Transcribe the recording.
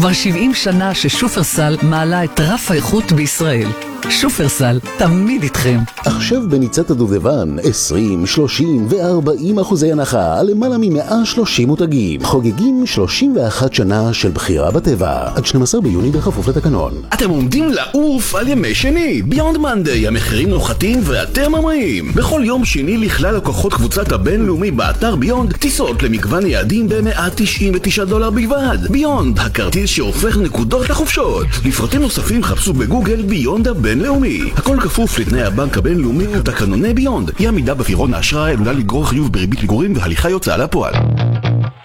כבר 70 שנה ששופרסל מעלה את רף האיכות בישראל. שופרסל, תמיד איתכם. עכשיו בניצת הדובדבן, 20, 30 ו-40% הנחה על למעלה מ-130 מותגים. חוגגים 31 שנה של בחירה בטבע. עד 12 ביוני בכפוף לתקנון. אתם עומדים לעוף על ימי שני. ביונד מנדי, המחירים נוחתים ואתם ממריאים. בכל יום שני לכלל לקוחות קבוצת הבינלאומי באתר ביונד, טיסות למגוון יעדים ב$199 בלבד. ביונד, הכרטיס שהופך נקודות לחופשות. לפרטים נוספים חפשו בגוגל ביונד הבינלאומי. הכל כפוף לתנאי הבנק הבינלאומי ותקנוני ביונד. אי עמידה בפירעון האשראי עלולה לגרור חיוב בריבית פיגורים והליכה יוצאה לפועל.